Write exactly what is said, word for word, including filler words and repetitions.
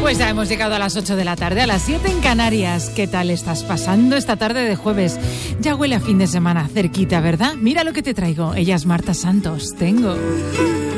Pues ya hemos llegado a las ocho de la tarde, a las siete en Canarias. ¿Qué tal estás pasando esta tarde de jueves? Ya huele a fin de semana cerquita, ¿verdad? Mira lo que te traigo. Ella es Marta Santos. Tengo...